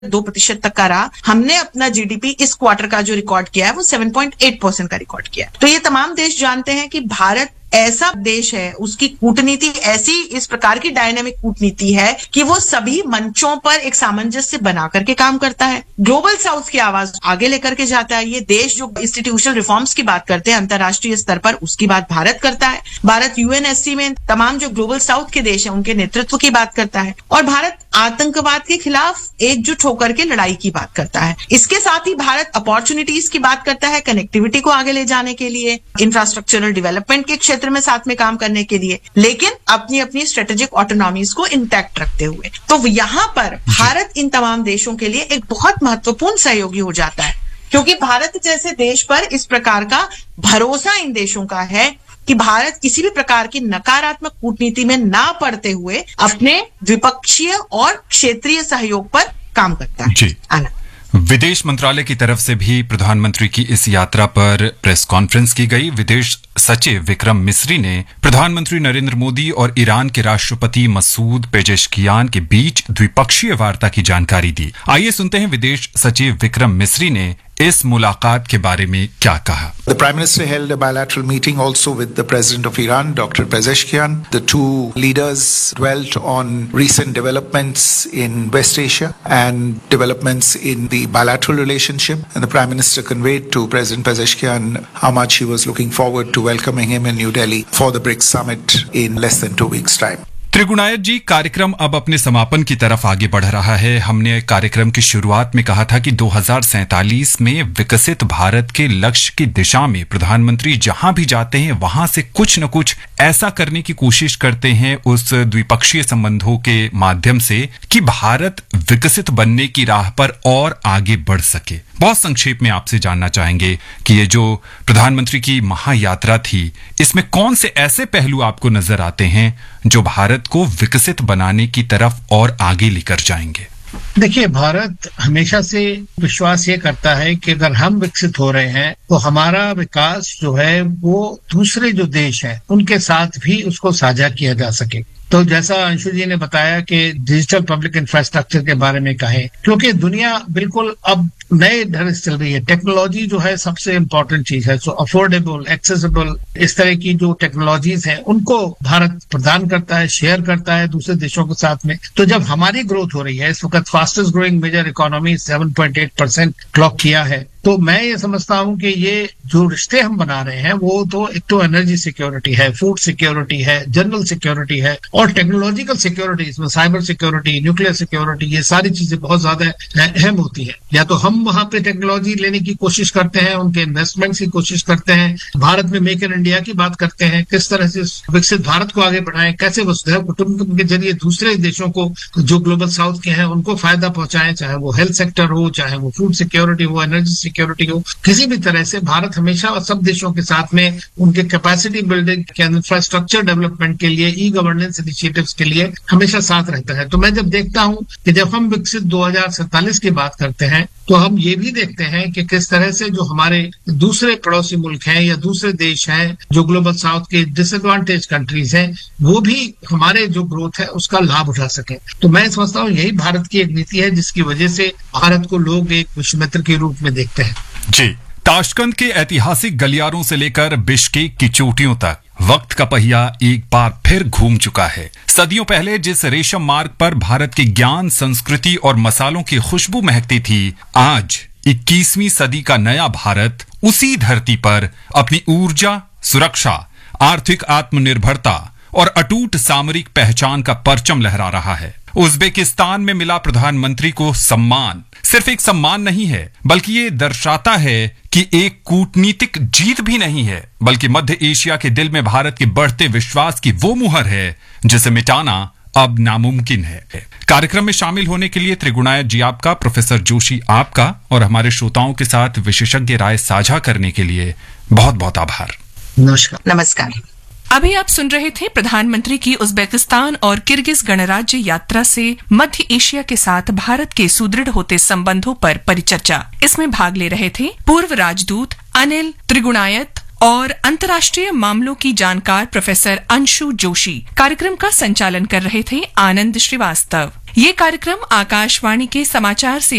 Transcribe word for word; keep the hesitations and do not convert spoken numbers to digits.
दो प्रतिशत तक का रहा। हमने अपना जीडीपी इस क्वार्टर का जो रिकॉर्ड किया है वो सात पॉइंट आठ परसेंट का रिकॉर्ड किया है। तो ये तमाम देश जानते हैं कि भारत ऐसा देश है, उसकी कूटनीति ऐसी इस प्रकार की डायनामिक कूटनीति है कि वो सभी मंचों पर एक सामंजस्य बना करके काम करता है, ग्लोबल साउथ की आवाज आगे लेकर के जाता है। ये देश जो इंस्टीट्यूशनल रिफॉर्म्स की बात करते हैं अंतर्राष्ट्रीय स्तर पर, उसकी बात भारत करता है। भारत यूएनएससी में तमाम जो ग्लोबल साउथ के देश हैं उनके नेतृत्व की बात करता है, और भारत आतंकवाद के खिलाफ एकजुट होकर के लड़ाई की बात करता है। इसके साथ ही भारत अपॉर्चुनिटीज की बात करता है, कनेक्टिविटी को आगे ले जाने के लिए, इंफ्रास्ट्रक्चरल डेवलपमेंट के क्षेत्र में साथ में काम करने के लिए, लेकिन अपनी अपनी स्ट्रेटेजिक ऑटोनॉमीज को इंटैक्ट रखते हुए। तो यहां पर भारत इन तमाम देशों के लिए एक बहुत महत्वपूर्ण सहयोगी हो जाता है, क्योंकि भारत जैसे देश पर इस प्रकार का भरोसा इन देशों का है कि भारत किसी भी प्रकार की नकारात्मक कूटनीति में ना पड़ते हुए अपने द्विपक्षीय और क्षेत्रीय सहयोग पर काम करता है। जी। विदेश मंत्रालय की तरफ से भी प्रधानमंत्री की इस यात्रा पर प्रेस कॉन्फ्रेंस की गई। विदेश सचिव विक्रम मिस्री ने प्रधानमंत्री नरेंद्र मोदी और ईरान के राष्ट्रपति मसूद पेजेशकियान के बीच द्विपक्षीय वार्ता की जानकारी दी। आइए सुनते हैं विदेश सचिव विक्रम मिस्री ने इस मुलाकात के बारे में क्या कहा। The Prime Minister held a bilateral meeting also with the President of Iran, Doctor Pezeshkian. The two leaders dwelt on recent developments in West Asia and developments in the bilateral relationship. And the Prime Minister conveyed to President Pezeshkian how much he was looking forward to welcoming him in New Delhi for the BRICS summit in less than two weeks' time. Trigunayat जी, कार्यक्रम अब अपने समापन की तरफ आगे बढ़ रहा है। हमने कार्यक्रम की शुरुआत में कहा था कि दो हज़ार सैंतालीस में विकसित भारत के लक्ष्य की दिशा में प्रधानमंत्री जहां भी जाते हैं वहां से कुछ न कुछ ऐसा करने की कोशिश करते हैं उस द्विपक्षीय संबंधों के माध्यम से कि भारत विकसित बनने की राह पर और आगे बढ़ सके। बहुत संक्षेप में आपसे जानना चाहेंगे कि ये जो प्रधानमंत्री की महायात्रा थी, इसमें कौन से ऐसे पहलू आपको नजर आते हैं जो भारत को विकसित बनाने की तरफ और आगे लेकर जाएंगे? देखिए, भारत हमेशा से विश्वास ये करता है कि अगर हम विकसित हो rहे हैं तो हमारा विकास जो है वो दूसरे जो देश हैं उनके साथ भी उसको साझा किया जा सके। तो जैसा अंशु जी ने बताया कि डिजिटल पब्लिक इंफ्रास्ट्रक्चर के बारे में कहें, क्योंकि दुनिया बिल्कुल अब नए ढंग से चल रही है। टेक्नोलॉजी जो है सबसे इम्पोर्टेंट चीज है। सो अफोर्डेबल, एक्सेसिबल, इस तरह की जो टेक्नोलॉजीज हैं उनको भारत प्रदान करता है, शेयर करता है दूसरे देशों के साथ में। तो जब हमारी ग्रोथ हो रही है, इस वक्त फास्टेस्ट ग्रोइंग मेजर इकोनॉमी सात पॉइंट आठ परसेंट क्लॉक किया है, तो मैं ये समझता हूं कि ये जो रिश्ते हम बना रहे हैं वो तो एक तो एनर्जी सिक्योरिटी है, फूड सिक्योरिटी है, जनरल सिक्योरिटी है, और टेक्नोलॉजिकल सिक्योरिटी, इसमें साइबर सिक्योरिटी, न्यूक्लियर सिक्योरिटी, ये सारी चीजें बहुत ज्यादा अहम होती है। या तो हम वहां पे टेक्नोलॉजी लेने की कोशिश करते हैं, उनके इन्वेस्टमेंट की कोशिश करते हैं, भारत में मेक इन इंडिया की बात करते हैं, किस तरह से विकसित भारत को आगे बढ़ाएं, कैसे वसुधैव कुटुंबकम के जरिए दूसरे देशों को जो ग्लोबल साउथ के हैं उनको फायदा पहुंचाएं, चाहे वो हेल्थ सेक्टर हो, चाहे वो फूड सिक्योरिटी हो, एनर्जी सिक्योरिटी हो। किसी भी तरह से भारत हमेशा सब देशों के साथ में उनके कैपेसिटी बिल्डिंग के, इंफ्रास्ट्रक्चर डेवलपमेंट के लिए, ई गवर्नेंस इनिशिएटिव्स के लिए हमेशा साथ रहता है। तो मैं जब देखता हूं कि जब हम विकसित दो हज़ार सैंतालीस की बात करते हैं तो हम ये भी देखते हैं कि किस तरह से जो हमारे दूसरे पड़ोसी मुल्क हैं या दूसरे देश हैं जो ग्लोबल साउथ के डिसएडवांटेज कंट्रीज हैं, वो भी हमारे जो ग्रोथ है उसका लाभ उठा सके। तो मैं समझता हूँ यही भारत की एक नीति है जिसकी वजह से भारत को लोग एक विश्व मित्र के रूप में देखते हैं। जी, ताशकंद के ऐतिहासिक गलियारों से लेकर बिश्केक की चोटियों तक वक्त का पहिया एक बार फिर घूम चुका है। सदियों पहले जिस रेशम मार्ग पर भारत के ज्ञान, संस्कृति और मसालों की खुशबू महकती थी, आज इक्कीसवीं सदी का नया भारत उसी धरती पर अपनी ऊर्जा, सुरक्षा, आर्थिक आत्मनिर्भरता और अटूट सामरिक पहचान का परचम लहरा रहा है। उज्बेकिस्तान में मिला प्रधानमंत्री को सम्मान सिर्फ एक सम्मान नहीं है, बल्कि ये दर्शाता है कि एक कूटनीतिक जीत भी नहीं है, बल्कि मध्य एशिया के दिल में भारत के बढ़ते विश्वास की वो मुहर है जिसे मिटाना अब नामुमकिन है। कार्यक्रम में शामिल होने के लिए त्रिगुणायत जी आपका, प्रोफेसर जोशी आपका और हमारे श्रोताओं के साथ विशेषज्ञ राय साझा करने के लिए बहुत बहुत आभार। नमस्कार। नमस्कार। अभी आप सुन रहे थे प्रधानमंत्री की उज्बेकिस्तान और किर्गिज गणराज्य यात्रा से मध्य एशिया के साथ भारत के सुदृढ़ होते संबंधों पर परिचर्चा। इसमें भाग ले रहे थे पूर्व राजदूत अनिल त्रिगुणायत और अंतर्राष्ट्रीय मामलों की जानकार प्रोफेसर अंशु जोशी। कार्यक्रम का संचालन कर रहे थे आनंद श्रीवास्तव। ये कार्यक्रम आकाशवाणी के समाचार से